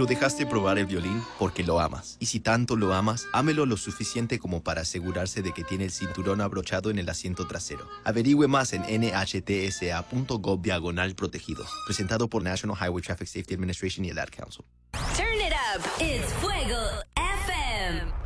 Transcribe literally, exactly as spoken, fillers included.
Lo dejaste probar el violín porque lo amas. Y si tanto lo amas, ámelo lo suficiente como para asegurarse de que tiene el cinturón abrochado en el asiento trasero. Averigüe más en n h t s a punto gov diagonal protegidos. Presentado por National Highway Traffic Safety Administration y el Ad Council. Turn it up. It's Fuego F M.